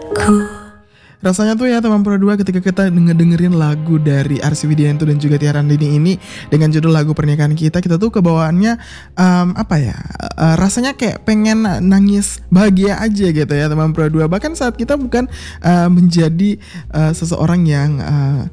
Rasanya tuh ya teman Pro 2 ketika kita dengerin lagu dari Arsy Widianto dan juga Tiara Andini ini dengan judul lagu pernikahan kita tuh kebawaannya rasanya kayak pengen nangis bahagia aja gitu ya teman Pro 2. Bahkan saat kita bukan menjadi seseorang yang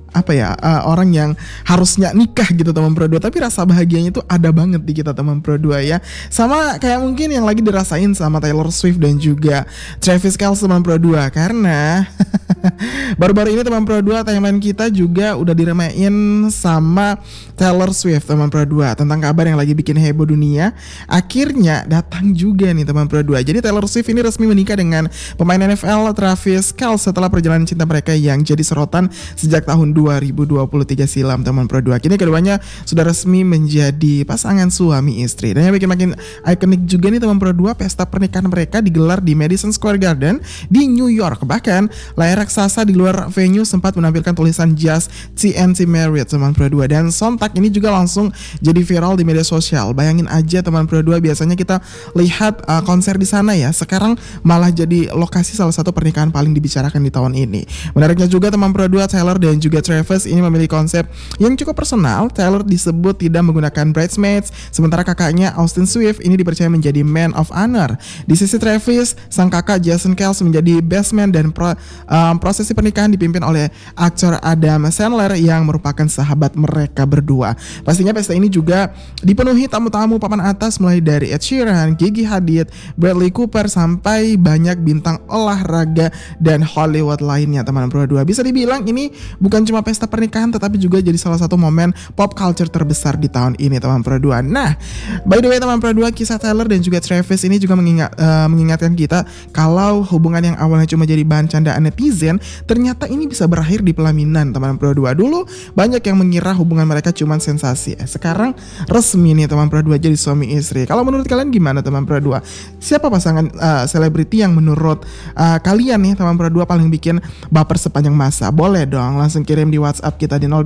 orang yang harusnya nikah gitu teman Pro 2, tapi rasa bahagianya tuh ada banget di kita teman Pro 2 ya. Sama kayak mungkin yang lagi dirasain sama Taylor Swift dan juga Travis Kelce teman Pro 2, karena baru-baru ini teman Pro 2 timeline kita juga udah diremehin sama Taylor Swift teman Pro 2 tentang kabar yang lagi bikin heboh dunia. Akhirnya datang juga nih teman Pro 2. Jadi Taylor Swift ini resmi menikah dengan pemain NFL Travis Kelce setelah perjalanan cinta mereka yang jadi sorotan sejak tahun 2023 silam teman Pro 2. Kini keduanya sudah resmi menjadi pasangan suami istri. Dan yang bikin makin ikonik juga nih teman Pro 2, pesta pernikahan mereka digelar di Madison Square Garden di New York. Bahkan layar raksasa di luar venue sempat menampilkan tulisan Just TNT Married teman Pro 2, dan sontak ini juga langsung jadi viral di media sosial. Bayangin aja teman Pro 2, biasanya kita lihat konser di sana ya, sekarang malah jadi lokasi salah satu pernikahan paling dibicarakan di tahun ini. Menariknya juga teman Pro 2, Taylor dan juga Travis ini memilih konsep yang cukup personal. Taylor disebut tidak menggunakan bridesmaids, sementara kakaknya Austin Swift ini dipercaya menjadi man of honor. Di sisi Travis, sang kakak Jason Kelce menjadi best man, dan prosesi pernikahan dipimpin oleh aktor Adam Sandler yang merupakan sahabat mereka berdua. Pastinya pesta ini juga dipenuhi tamu-tamu papan atas mulai dari Ed Sheeran, Gigi Hadid, Bradley Cooper, sampai banyak bintang olahraga dan Hollywood lainnya teman Pro 2. Bisa dibilang ini bukan cuma pesta pernikahan tetapi juga jadi salah satu momen pop culture terbesar di tahun ini teman Pro 2. Nah, by the way teman Pro 2, kisah Taylor dan juga Travis ini juga mengingatkan kita kalau hubungan yang awalnya cuma jadi bahan candaan netizen ternyata ini bisa berakhir di pelaminan teman Pro 2. Dulu banyak yang mengira hubungan mereka cuma sensasi, sekarang resmi nih teman Pro 2 jadi suami istri. Kalau menurut kalian gimana teman Pro 2? Siapa pasangan selebriti yang menurut kalian nih teman Pro 2 paling bikin baper sepanjang masa? Boleh dong langsung kirim di WhatsApp kita di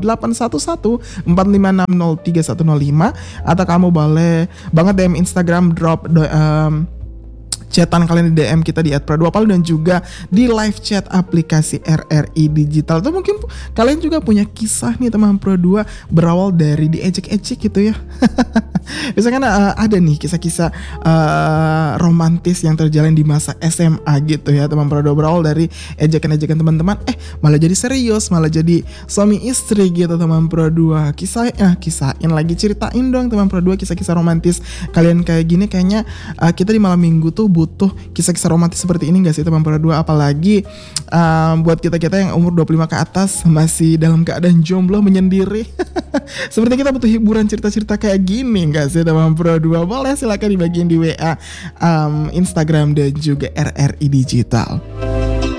0811 456 0315, atau kamu boleh banget DM Instagram drop chatan kalian di DM kita di @pro2palu, dan juga di live chat aplikasi RRI Digital. Tuh mungkin kalian juga punya kisah nih teman Pro 2 berawal dari diejek-ejek gitu ya. Misalkan ada nih kisah-kisah romantis yang terjalin di masa SMA gitu ya teman Pro 2, berawal dari ejekan-ejekan teman-teman, malah jadi serius, malah jadi suami istri gitu teman Pro 2. Kisahin lagi, ceritain dong teman Pro 2 kisah-kisah romantis kalian kayak gini. Kayaknya kita di malam minggu tuh butuh kisah-kisah romantis seperti ini gak sih teman Pro 2? Apalagi buat kita-kita yang umur 25 ke atas masih dalam keadaan jomblo menyendiri. Seperti kita butuh hiburan cerita-cerita kayak gini gak sih teman Pro 2? Boleh silakan dibagiin di WA, Instagram dan juga RRI Digital.